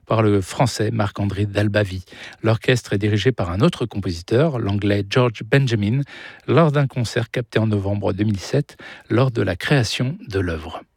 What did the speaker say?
par le français Marc-André Dalbavie. L'orchestre est dirigé par un autre compositeur, l'anglais George Benjamin, lors d'un concert capté en novembre 2007 lors de la création de l'œuvre.